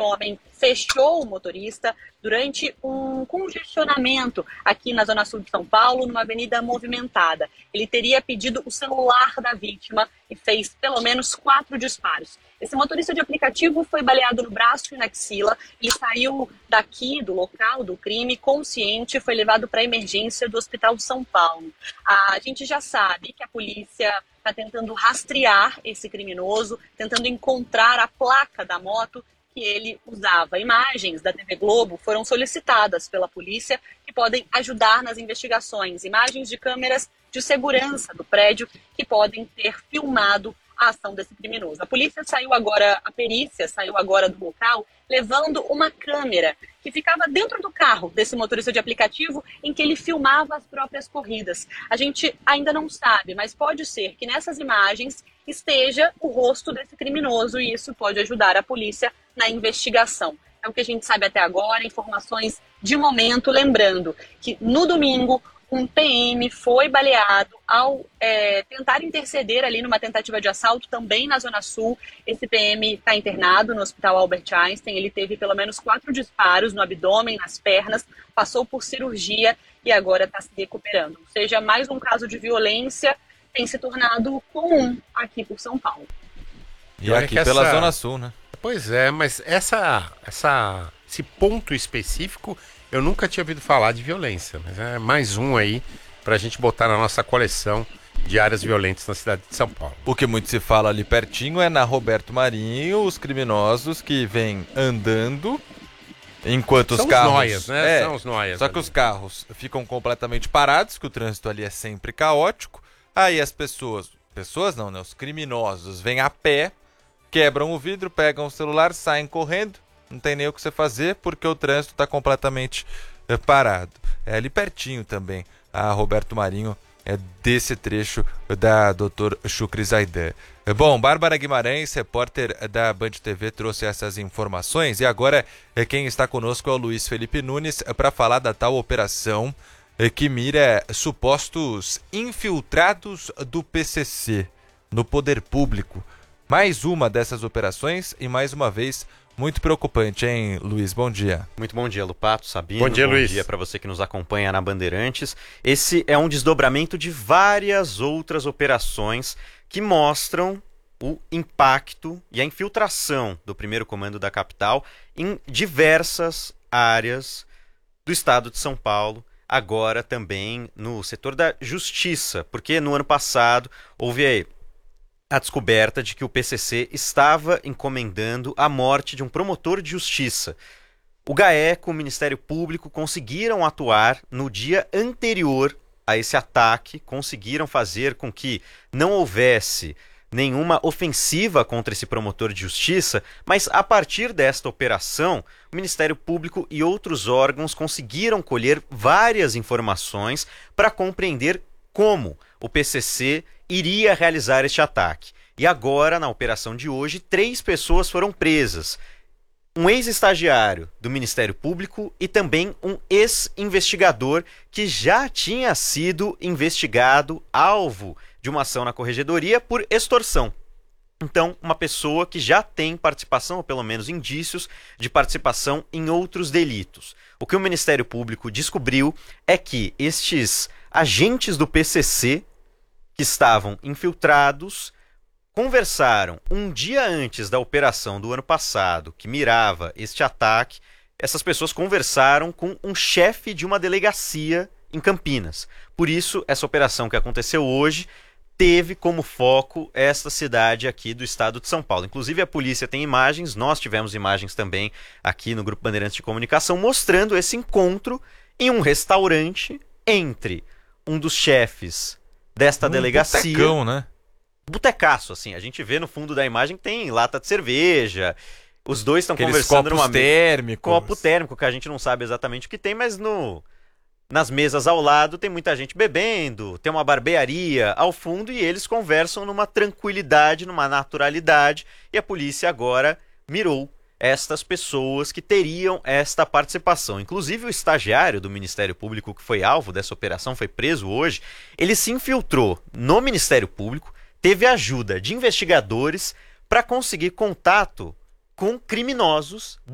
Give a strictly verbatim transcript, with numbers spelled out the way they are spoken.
homem fechou o motorista durante um congestionamento aqui na zona sul de São Paulo, numa avenida movimentada. Ele teria pedido o celular da vítima e fez pelo menos quatro disparos. Esse motorista de aplicativo foi baleado no braço e na axila. Ele saiu daqui, do local do crime, consciente, foi levado para a emergência do Hospital São Paulo. A gente já sabe que a polícia está tentando rastrear esse criminoso, tentando encontrar a placa da moto que ele usava. Imagens da T V Globo foram solicitadas pela polícia que podem ajudar nas investigações. Imagens de câmeras de segurança do prédio que podem ter filmado a ação desse criminoso. A polícia saiu agora, a perícia saiu agora do local, levando uma câmera que ficava dentro do carro desse motorista de aplicativo em que ele filmava as próprias corridas. A gente ainda não sabe, mas pode ser que nessas imagens esteja o rosto desse criminoso e isso pode ajudar a polícia na investigação. É o que a gente sabe até agora, informações de momento, lembrando que no domingo um P M foi baleado ao é, tentar interceder ali numa tentativa de assalto também na Zona Sul. Esse P M está internado no Hospital Albert Einstein. Ele teve pelo menos quatro disparos no abdômen, nas pernas, passou por cirurgia e agora está se recuperando. Ou seja, mais um caso de violência tem se tornado comum aqui por São Paulo. E aqui pela essa... Zona Sul, né? Pois é, mas essa, essa, esse ponto específico eu nunca tinha ouvido falar de violência, mas é mais um aí pra gente botar na nossa coleção de áreas violentas na cidade de São Paulo. O que muito se fala ali pertinho é na Roberto Marinho, os criminosos que vêm andando enquanto São os carros... Os noias, né? É, São os noias. só que os carros ficam completamente parados, que o trânsito ali é sempre caótico. Aí as pessoas... Pessoas não, né? Os criminosos vêm a pé, quebram o vidro, pegam o celular, saem correndo. Não tem nem o que você fazer porque o trânsito está completamente é, parado. É ali pertinho também a Roberto Marinho é desse trecho da doutor Chucri Zaidan. Bom, Bárbara Guimarães, repórter da Band T V, trouxe essas informações e agora é, quem está conosco é o Luiz Felipe Nunes para falar da tal operação é, que mira supostos infiltrados do P C C no poder público. Mais uma dessas operações e mais uma vez muito preocupante, hein, Luiz? Bom dia. Muito bom dia, Lupato, Sabino. Bom dia, bom Luiz. Bom dia para você que nos acompanha na Bandeirantes. Esse é um desdobramento de várias outras operações que mostram o impacto e a infiltração do primeiro comando da capital em diversas áreas do estado de São Paulo, agora também no setor da justiça, porque no ano passado houve aí a descoberta de que o P C C estava encomendando a morte de um promotor de justiça. O GAECO, o Ministério Público, conseguiram atuar no dia anterior a esse ataque, conseguiram fazer com que não houvesse nenhuma ofensiva contra esse promotor de justiça, mas a partir desta operação, o Ministério Público e outros órgãos conseguiram colher várias informações para compreender como o P C C iria realizar este ataque. E agora, na operação de hoje, três pessoas foram presas. Um ex-estagiário do Ministério Público e também um ex-investigador que já tinha sido investigado, alvo de uma ação na corregedoria por extorsão. Então, uma pessoa que já tem participação, ou pelo menos indícios, de participação em outros delitos. O que o Ministério Público descobriu é que estes agentes do P C C, que estavam infiltrados, conversaram um dia antes da operação do ano passado, que mirava este ataque. Essas pessoas conversaram com um chefe de uma delegacia em Campinas. Por isso, essa operação que aconteceu hoje teve como foco esta cidade aqui do estado de São Paulo. Inclusive a polícia tem imagens, nós tivemos imagens também aqui no Grupo Bandeirantes de Comunicação, mostrando esse encontro em um restaurante entre um dos chefes desta um delegacia. Botecão, né? Botecaço, assim. A gente vê no fundo da imagem que tem lata de cerveja. Os dois estão Aqueles conversando copos numa térmicos. Copo térmico, que a gente não sabe exatamente o que tem, mas no... nas mesas ao lado tem muita gente bebendo, tem uma barbearia ao fundo e eles conversam numa tranquilidade, numa naturalidade. E a polícia agora mirou estas pessoas que teriam esta participação. Inclusive o estagiário do Ministério Público que foi alvo dessa operação, foi preso hoje, ele se infiltrou no Ministério Público, teve ajuda de investigadores para conseguir contato com criminosos